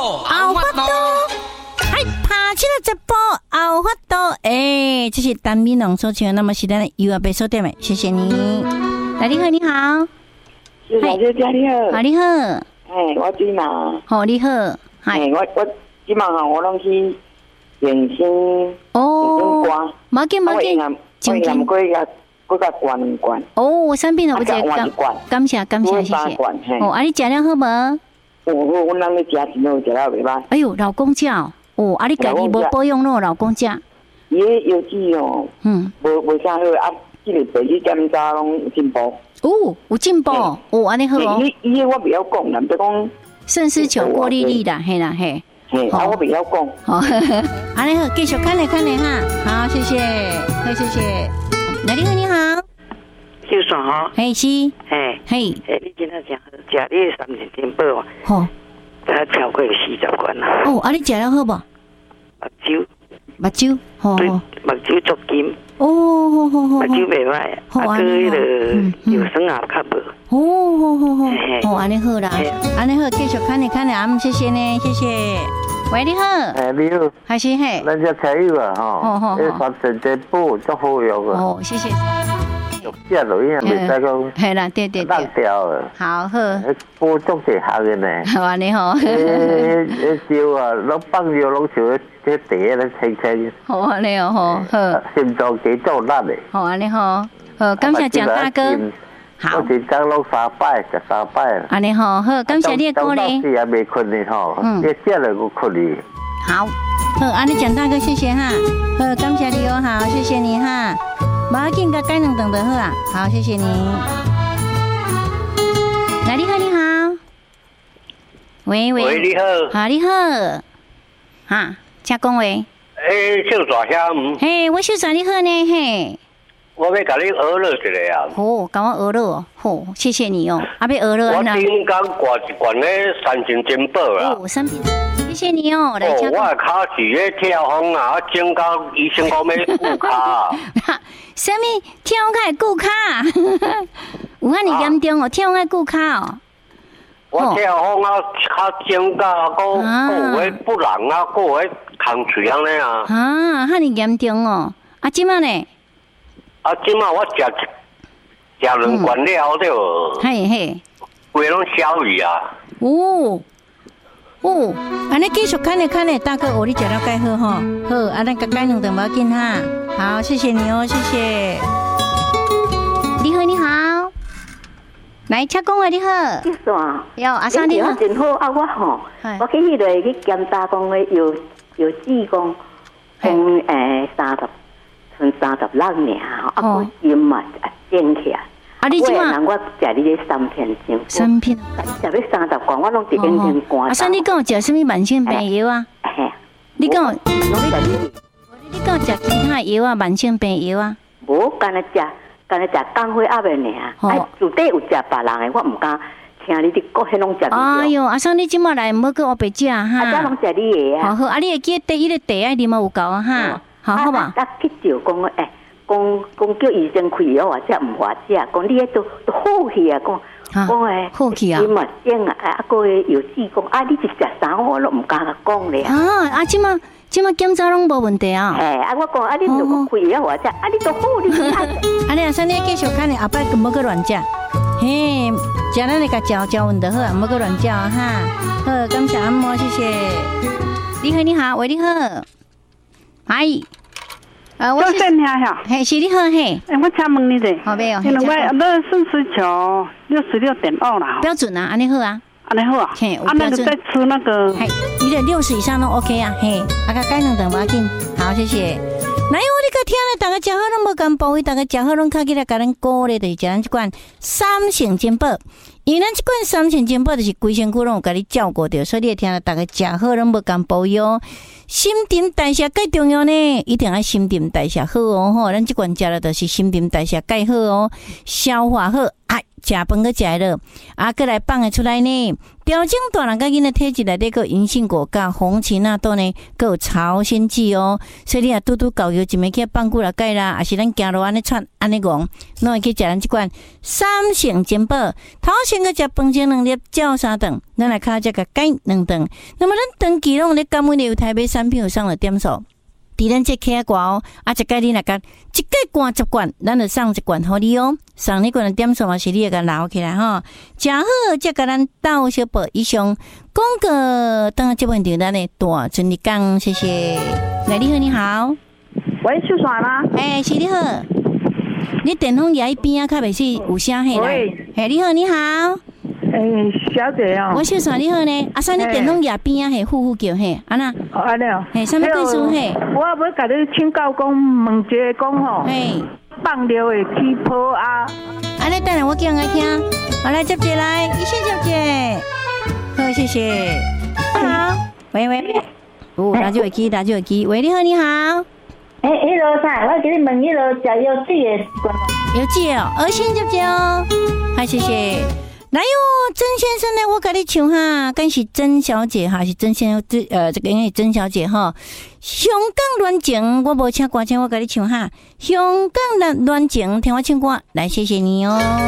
有法度，还爬起来一步有法度。这是陈敏龙所唱的，那么是咱的优雅被收点的，谢谢你。来，你好，你好， 是小姐姐你好， 你好， 我水嘛， 好，你好， 我今晚我拢去健身， 歌，冇紧， 我饮过个灌两罐。 生病了，我这感谢，谢谢。你食了好无？ 我人咧食真好，食了袂歹。 哎呦，老公食你家己无保养咯，老公食。 伊个药剂无啥好这个白去检查拢有进步。 有进步，安尼好哦。 伊个我袂晓讲啦，就讲肾丝球过滤率啦，嘿啦嘿。 我袂晓讲。 安尼好，继续看嘞哈。好，谢谢，谢谢。来，你好。 就算哈， 是， 你今仔食你的三千金宝啊？ 好， 才超过40罐啦。 你食了好无？目睭， 对，目睭足金。 好， 目睭袂歹，个迄个油酸也较无。 安尼好啦，安尼好，继续看嘞，谢谢呢，谢谢。喂，你好。 你好。 还是嘿。 咱只车友啊，三千金宝足好用啊。 谢谢。 食落去袂使讲， 系啦，对， 烂掉了。 好， 补足一项的呢。 好安尼好。 烧啊，拢放尿拢像迄茶咧清。 好安尼好。 心脏几做力的。 好安尼好，感谢蒋大哥。好。 我一天拢3摆，食3摆。 安尼好，感谢你的鼓励。 是也未困呢吼，你食了我困哩。 好，安尼蒋大哥，谢谢哈。感谢你好，谢谢你哈。无要紧，甲改两顿就好啊。好，谢谢你。来，你好。喂， 你好。 你好。请讲话。 小大兄。 我小大你好呢， 我要甲你讹乐一下啊。 甲我讹乐好，谢谢你哦。要讹乐我顶刚挂一罐咧三千金宝啦。 三瓶。谢谢你哦，来请。 我的脚是咧跳风啊，整到医生讲要顾脚啊。 什么跳风爱顾脚？有遐尼严重哦？跳风爱顾脚哦？ 我跳风啊，脚整到个有不人啊，个有空嘴安尼啊。 遐尼严重哦？即摆呢？ 即摆我食2罐了对。 嘿。 规拢消去啊。 安尼继续看嘞，大哥，你食了介好吼，好，安尼甲改两顿无要紧哈，好，谢谢你哦，谢谢。你好，来，请讲话，你好。阿三你好。 真好我去迄个去检查讲个有子宫，剩36尔，我心嘛减起来。 你即马我食你个3片钟 ，3片， 食要30罐，我拢一天天灌。 你讲食什么慢性病药啊？你讲食其他药啊？慢性病药啊？ 无，干那食钢灰鸭的尔。厝底有食别人的，我唔敢听你各迄拢食。 哎哟，阿生你即马来唔好搁我白食哈。 我拢食你的啊。 好，你会记得伊个茶爱啉有够啊哈。好吧。 去照讲讲叫医生开药或者唔话食，讲你迄都好去啊，讲诶， 好去啊， 你嘛整啊，个有子讲你是食啥，我都唔敢讲咧。 即马检查拢无问题啊。 我讲你都开药或者你都好，你是你阿生你继续看咧，后摆唔好去乱食。食咱来甲教稳就好，唔好去乱食哈。好，感谢按摩，谢谢。你好，喂，你好， 我是你好， 是你好我请问你者， 好没有？ 因为我肾丝球66.2啦， 标准啊，安尼好啊， 安尼好啊，那个再吃那个， 你的60以上都 OK 啊，甲改两顿无要紧，好，谢谢。来，我你个听咧，大家食好拢无共部位，大家食好拢较起来，甲咱鼓励就是食咱这款3成金宝，因为咱这款3成金宝就是规身躯拢有甲你照顾到，所以你会听到大家食好拢无共部位哦。新陈代谢介重要呢，一定要新陈代谢好哦吼，咱这款食了就是新陈代谢介好哦，消化好食饭个食了，过来放个出来呢。调整大人甲囡仔体质内底个银杏果、甲红芩那都呢，佮有朝鲜剂哦。所以你啊，拄拄搞药一枚去放久了解啦，还是咱行路安尼窜安尼戆，拢会去食咱即款3成珍宝。头先个食饭前2粒，照3顿，咱来靠这个改2顿。那么咱长期拢咧感恩有台北产品有上了点数。伫咱这客挂哦，一届你若甲一届灌10罐，咱就送1罐互你哦。送你罐的点数嘛是你会甲留起来吼。食好，再甲咱斗小报以上广告，等下这问题咱的大尊你讲，谢谢。来，你好，你好。 喂，秀耍吗？ 是你好。你电风牙一边啊，较袂是有声嘿来。你好，你好。 小姐哦， 我秀耍你好呢。阿三，你电风牙边啊，嘿，呼呼叫嘿，安那？ 安尼哦。 什么故事嘿？ 我要甲你请教讲，问一个讲吼，放尿的起泡啊。 安尼，等下我讲来听。好，来接姐来，一线小姐。好，谢谢。好，喂，打就会机，喂，你好，你好。 迄落啥？我给你问迄落食药剂的关。 药剂哦，二线接姐哦。好，谢谢。来哟，曾先生呢？我跟你唱哈，敢是曾小姐哈，是曾先生这个应该是曾小姐哈。香港恋情，我无请歌，请我跟你唱哈。香港恋情，听我唱歌，来谢谢你哦。